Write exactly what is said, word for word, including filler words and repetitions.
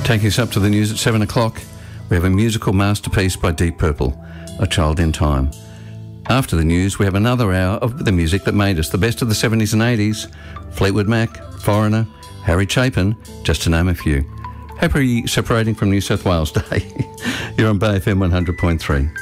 Taking us up to the news at seven o'clock, we have a musical masterpiece by Deep Purple, A Child in Time. After the news, we have another hour of the music that made us, the best of the seventies and eighties, Fleetwood Mac, Foreigner, Harry Chapin, just to name a few. Happy separating from New South Wales Day. You're on Bay F M one hundred point three.